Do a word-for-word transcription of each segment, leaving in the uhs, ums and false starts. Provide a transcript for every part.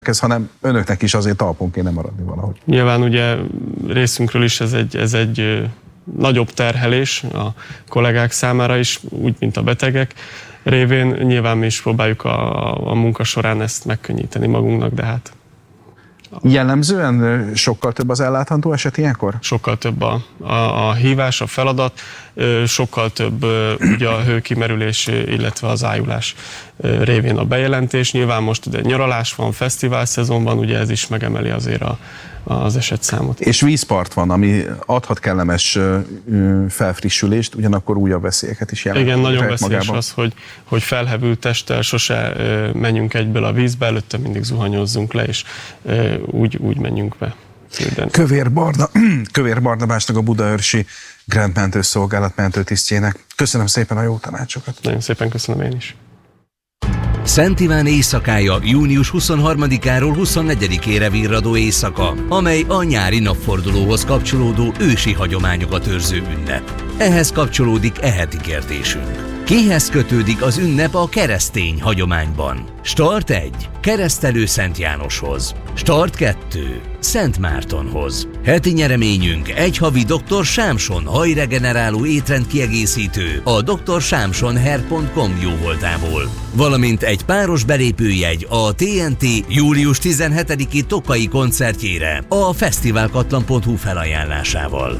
ez, hanem önöknek is azért talpon kéne maradni valahogy. Nyilván ugye részünkről is ez egy, ez egy nagyobb terhelés a kollégák számára is, úgy, mint a betegek révén. Nyilván mi is próbáljuk a, a munka során ezt megkönnyíteni magunknak, de hát... Jellemzően sokkal több az ellátható eset ilyenkor? Sokkal több a, a, a hívás, a feladat, sokkal több ugye a hőkimerülés, illetve az ájulás révén a bejelentés. Nyilván most ugye nyaralás van, fesztivál szezon van, ugye ez is megemeli azért a, az esetszámot. És vízpart van, ami adhat kellemes felfrissülést, ugyanakkor újabb veszélyeket is jelent. Igen, nagyon veszélyes magában. Az, hogy, hogy felhevült testtel sose menjünk egyből a vízbe, előtte mindig zuhanyozzunk le, és úgy, úgy menjünk be. Kövér, Barna, Kövér Barnabásnak, a Budaörsi Grand Mentőszolgálat mentőtisztjének. Köszönöm szépen a jó tanácsokat. Nagyon szépen köszönöm én is. Szent Iván éjszakája június huszonharmadikáról huszonnegyedikére virradó éjszaka, amely a nyári napfordulóhoz kapcsolódó ősi hagyományokat őrző ünnep. Ehhez kapcsolódik e heti kérdésünk. Kihez kötődik az ünnep a keresztény hagyományban? Start egy. Keresztelő Szent Jánoshoz. Start kettő. Szent Mártonhoz. Heti nyereményünk egy havi doktor Sámson hajregeneráló étrendkiegészítő a doktor sámson hair pont com jóvoltából, valamint egy páros belépőjegy a té en té július tizenhetediki tokai koncertjére a fesztiválkatlan pont hu felajánlásával.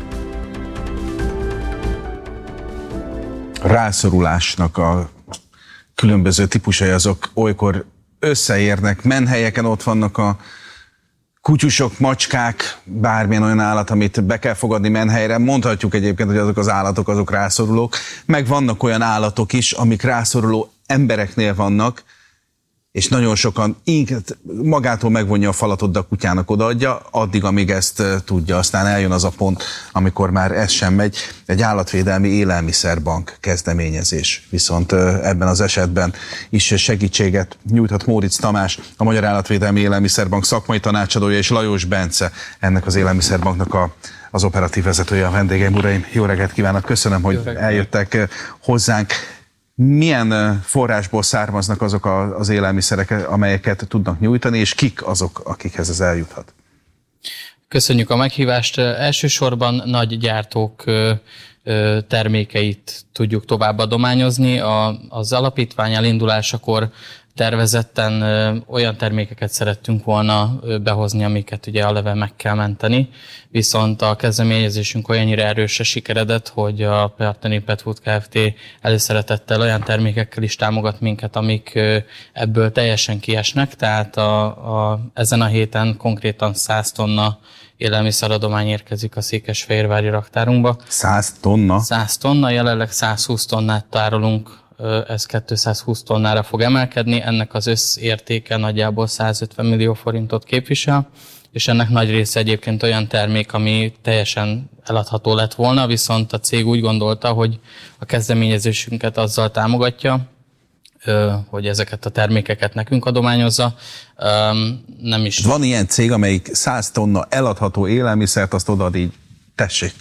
Rászorulásnak a különböző típusai azok olykor összeérnek, menhelyeken ott vannak a kutyusok, macskák, bármilyen olyan állat, amit be kell fogadni menhelyre. Mondhatjuk egyébként, hogy azok az állatok azok rászorulók, meg vannak olyan állatok is, amik rászoruló embereknél vannak, és nagyon sokan magától megvonja a falatot, de a kutyának odaadja, addig, amíg ezt tudja. Aztán eljön az a pont, amikor már ez sem megy. Egy állatvédelmi élelmiszerbank kezdeményezés. Viszont ebben az esetben is segítséget nyújthat Móricz Tamás, a Magyar Állatvédelmi Élelmiszerbank szakmai tanácsadója, és Lajos Bence, ennek az élelmiszerbanknak a, az operatív vezetője, a vendégeim, uraim. Jó reggelt kívánok, köszönöm, hogy eljöttek hozzánk. Milyen forrásból származnak azok az élelmiszerek, amelyeket tudnak nyújtani, és kik azok, akikhez ez eljuthat? Köszönjük a meghívást. Elsősorban nagy gyártók termékeit tudjuk tovább adományozni. Az alapítvány elindulásakor tervezetten olyan termékeket szerettünk volna behozni, amiket ugye aleve meg kell menteni, viszont a kezdeményezésünk olyannyira erősre sikeredett, hogy a Partneri Pet Food Kft. Előszeretettel olyan termékekkel is támogat minket, amik ebből teljesen kiesnek, tehát a, a, ezen a héten konkrétan száz tonna élelmiszeradomány érkezik a székesfehérvári raktárunkba. száz tonna? száz tonna, jelenleg száz húsz tonnát tárolunk, ez kétszázhúsz tonnára fog emelkedni, ennek az összértéke nagyjából százötven millió forintot képvisel, és ennek nagy része egyébként olyan termék, ami teljesen eladható lett volna, viszont a cég úgy gondolta, hogy a kezdeményezésünket azzal támogatja, hogy ezeket a termékeket nekünk adományozza. Nem is... Van ilyen cég, amelyik száz tonna eladható élelmiszert, azt odaad így, tessék.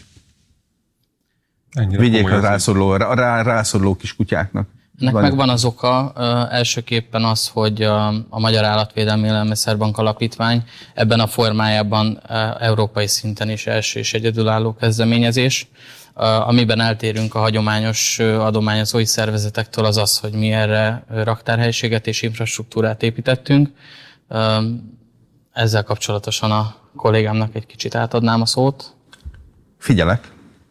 Ennyire vigyék a rászoruló, rá, rászoruló kis kutyáknak. Ennek van. Megvan az oka, elsőképpen az, hogy a, a Magyar Állatvédelmi Élelmiszerbank Alapítvány ebben a formájában európai szinten is első és egyedülálló kezdeményezés. Amiben eltérünk a hagyományos adományozói szervezetektől, az az, hogy mi erre raktárhelyiséget és infrastruktúrát építettünk. Ezzel kapcsolatosan a kollégámnak egy kicsit átadnám a szót. Figyelek.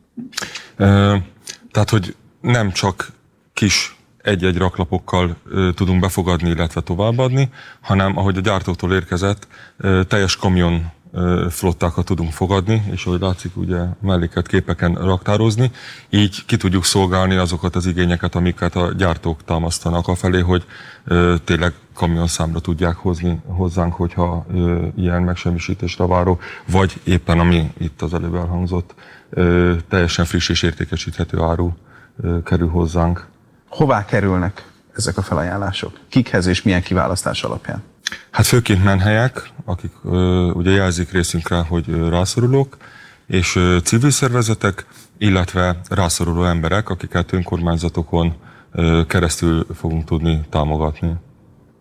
Tehát, hogy nem csak kis egy-egy raklapokkal tudunk befogadni, illetve továbbadni, hanem ahogy a gyártótól érkezett, teljes kamion flottákat tudunk fogadni, és ahogy látszik, ugye melléket képeken raktározni, így ki tudjuk szolgálni azokat az igényeket, amiket a gyártók támasztanak afelé, hogy tényleg kamionszámra tudják hozni hozzánk, hogyha ilyen megsemmisítésre váró, vagy éppen ami itt az előbb elhangzott, teljesen friss és értékesíthető áru kerül hozzánk. Hová kerülnek ezek a felajánlások? Kikhez és milyen kiválasztás alapján? Hát főként menhelyek, akik ö, ugye jelzik részünkre, hogy ö, rászorulók, és ö, civil szervezetek, illetve rászoruló emberek, akiket önkormányzatokon ö, keresztül fogunk tudni támogatni.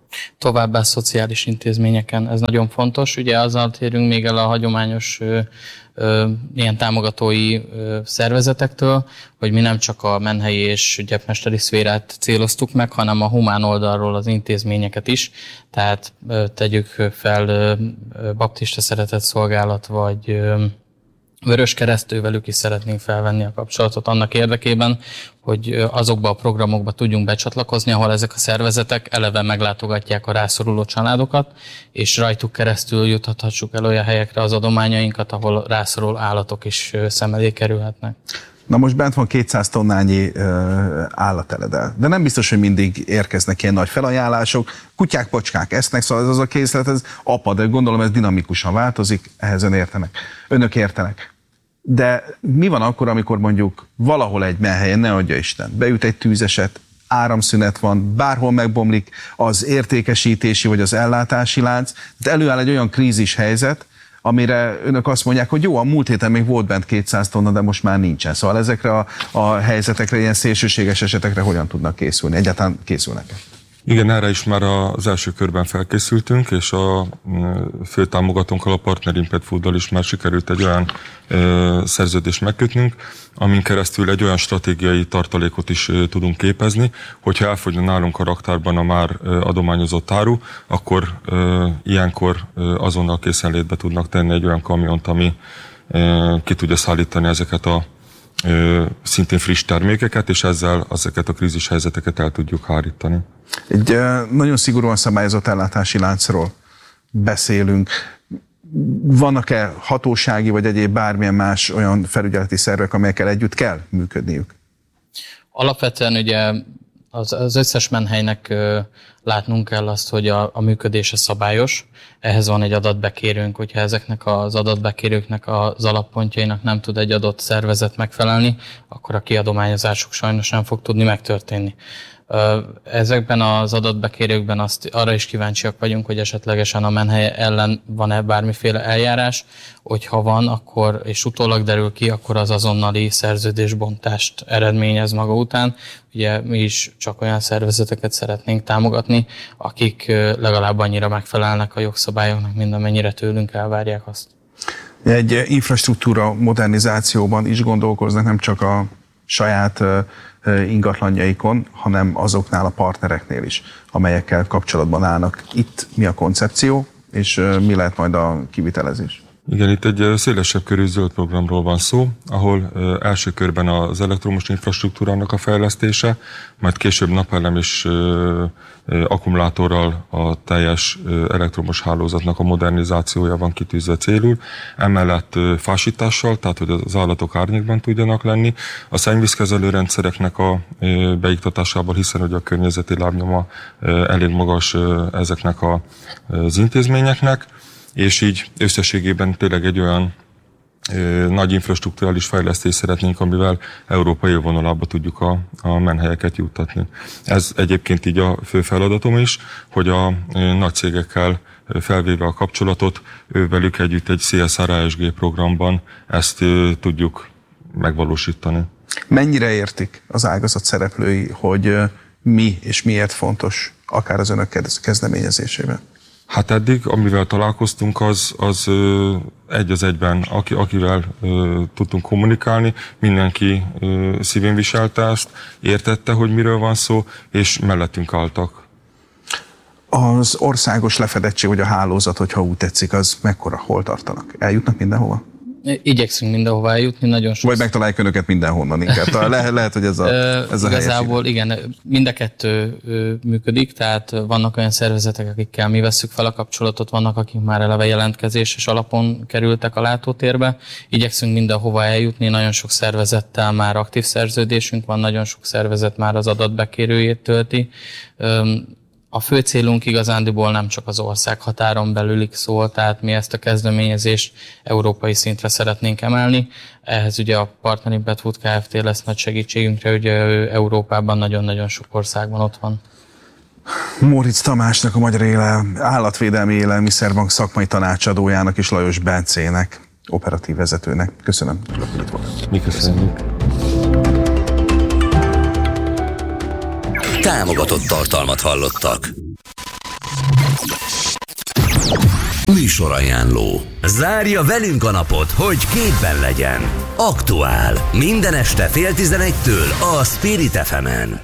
Továbbá szociális intézményeken, ez nagyon fontos. Ugye azzal térünk még el a hagyományos ö, ö, ilyen támogatói ö, szervezetektől, hogy mi nem csak a menhelyi és gyepmesteri szférát céloztuk meg, hanem a humán oldalról az intézményeket is. Tehát ö, tegyük fel ö, baptista szeretetszolgálat, vagy ö, Vöröskeresztől, velük is szeretnénk felvenni a kapcsolatot annak érdekében, hogy azokba a programokba tudjunk becsatlakozni, ahol ezek a szervezetek eleve meglátogatják a rászoruló családokat, és rajtuk keresztül juthathassuk el olyan helyekre az adományainkat, ahol rászoruló állatok is szem elé kerülhetnek. Na most bent van kétszáz tonnányi uh, állateledel, de nem biztos, hogy mindig érkeznek ilyen nagy felajánlások. Kutyák, pocskák esznek, szóval ez az a készlet, ez apa, de gondolom ez dinamikusan változik, ehhez ön értenek. Önök értenek. De mi van akkor, amikor mondjuk valahol egy menhelyen, ne adja Isten, beüt egy tűzeset, áramszünet van, bárhol megbomlik az értékesítési vagy az ellátási lánc, de előáll egy olyan krízis helyzet, amire önök azt mondják, hogy jó, a múlt héten még volt bent kétszáz tonna, de most már nincsen. Szóval ezekre a, a helyzetekre, ilyen szélsőséges esetekre hogyan tudnak készülni? Egyáltalán készülnek-e? Igen, erre is már az első körben felkészültünk, és a fő támogatónkkal, a Partner Impact Fooddal is már sikerült egy olyan ö, szerződést megkötnünk, amin keresztül egy olyan stratégiai tartalékot is ö, tudunk képezni, hogyha elfogyna nálunk a raktárban a már ö, adományozott áru, akkor ö, ilyenkor ö, azonnal készenlétbe tudnak tenni egy olyan kamiont, ami ö, ki tudja szállítani ezeket a ö, szintén friss termékeket, és ezzel ezeket a krízis helyzeteket el tudjuk hárítani. Egy nagyon szigorúan szabályozott ellátási láncról beszélünk. Vannak-e hatósági vagy egyéb bármilyen más olyan felügyeleti szervek, amelyekkel együtt kell működniük? Alapvetően ugye az, az összes menhelynek ö, látnunk kell azt, hogy a, a működése szabályos. Ehhez van egy adatbekérőnk, hogyha ezeknek az adatbekérőknek az alappontjainak nem tud egy adott szervezet megfelelni, akkor a kiadományozásuk sajnos nem fog tudni megtörténni. Ezekben az adatbekérőkben azt, arra is kíváncsiak vagyunk, hogy esetlegesen a menhely ellen van-e bármiféle eljárás, hogyha van, akkor, és utólag derül ki, akkor az azonnali szerződésbontást eredményez maga után. Ugye mi is csak olyan szervezeteket szeretnénk támogatni, akik legalább annyira megfelelnek a jogszabályoknak, mint amennyire tőlünk elvárják azt. Egy infrastruktúra modernizációban is gondolkoznak, nem csak a saját ingatlanjaikon, hanem azoknál a partnereknél is, amelyekkel kapcsolatban állnak. Itt mi a koncepció, és mi lehet majd a kivitelezés? Igen, itt egy szélesebb körű zöld programról van szó, ahol első körben az elektromos infrastruktúrának a fejlesztése, majd később napelem és akkumulátorral a teljes elektromos hálózatnak a modernizációja van kitűzve célul. Emellett fásítással, tehát hogy az állatok árnyékban tudjanak lenni, a szennyvízkezelő rendszereknek a beiktatásával, hiszen hogy a környezeti lábnyoma elég magas ezeknek az intézményeknek, és így összességében tényleg egy olyan ö, nagy infrastrukturális fejlesztést szeretnénk, amivel európai vonalába tudjuk a, a menhelyeket juttatni. Ez egyébként így a fő feladatom is, hogy a ö, nagy cégekkel felvéve a kapcsolatot, ővelük együtt egy cé es er á es gé programban ezt ö, tudjuk megvalósítani. Mennyire értik az ágazat szereplői, hogy ö, mi és miért fontos, akár az önök kezdeményezésében? Hát eddig, amivel találkoztunk, az, az ö, egy az egyben, aki, akivel ö, tudtunk kommunikálni, mindenki ö, szívén viselte ezt, értette, hogy miről van szó, és mellettünk álltak. Az országos lefedettség, vagy a hálózat, hogyha úgy tetszik, az mekkora, hol tartanak? Eljutnak mindenhova? Igyekszünk mindenhova eljutni, nagyon sok. Vagy megtaláljuk önöket mindenhonnan inkább. Le, lehet, hogy ez a, ez a Igazából igen, mind a kettő működik, tehát vannak olyan szervezetek, akikkel mi vesszük fel a kapcsolatot, vannak, akik már eleve jelentkezéses alapon kerültek a látótérbe. Igyekszünk mindenhova eljutni, nagyon sok szervezettel már aktív szerződésünk van, nagyon sok szervezet már az adatbekérőjét tölti. A fő célunk igazándiból nem csak az ország határon belülig szól, tehát mi ezt a kezdeményezést európai szintre szeretnénk emelni. Ehhez ugye a Partner Impact Food Kft. Lesz nagy segítségünkre, ugye Európában nagyon-nagyon sok országban ott van. Móricz Tamásnak, a Magyar Éle, Állatvédelmi Élelmiszerbank szakmai tanácsadójának és Lajos Bencének, operatív vezetőnek. Köszönöm. Mi köszönjük. Támogatott tartalmat hallottak. Műsorajánló. Zárja velünk a napot, hogy képben legyen. Aktuál. Minden este fél tizenegytől a Spirit ef emen.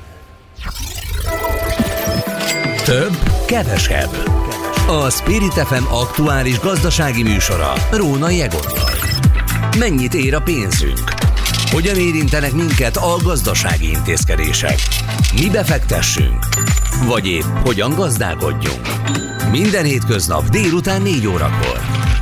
Több, kevesebb. A Spirit ef em aktuális gazdasági műsora Rónai Egottal. Mennyit ér a pénzünk? Hogyan érintenek minket a gazdasági intézkedések? Mi befektessünk? Vagy épp hogyan gazdálkodjunk? Minden hétköznap délután négy órakor.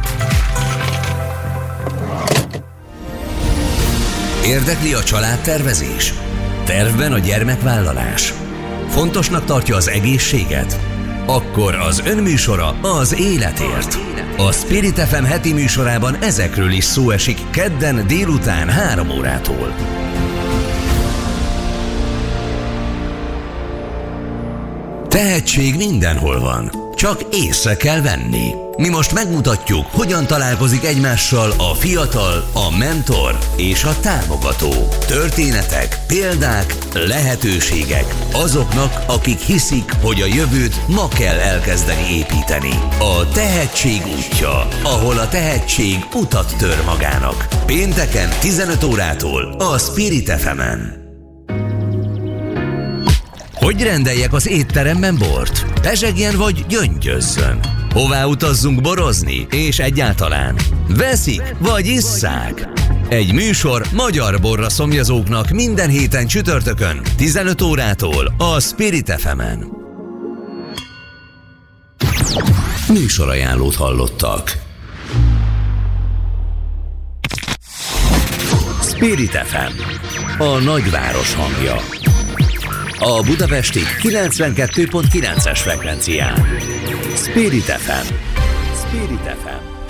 Érdekli a családtervezés? Tervben a gyermekvállalás? Fontosnak tartja az egészséget? Akkor az önműsora az életért. A Spirit ef em heti műsorában ezekről is szó esik kedden délután három órától. Tehetség mindenhol van, csak észre kell venni. Mi most megmutatjuk, hogyan találkozik egymással a fiatal, a mentor és a támogató. Történetek, példák, lehetőségek azoknak, akik hiszik, hogy a jövőt ma kell elkezdeni építeni. A tehetség útja, ahol a tehetség utat tör magának. Pénteken tizenöt órától a Spirit ef emen. Hogy rendeljek az étteremben bort? Pezsegjen vagy gyöngyözzön? Hová utazzunk borozni? És egyáltalán veszik vagy isszák? Egy műsor magyar borra szomjazóknak minden héten csütörtökön tizenöt órától a Spirit ef emen. Műsorajánlót hallottak. Spirit ef em, a nagyváros hangja. A budapesti kilencvenkettő pont kilences frekvencián. Spirit ef em. Spirit ef em.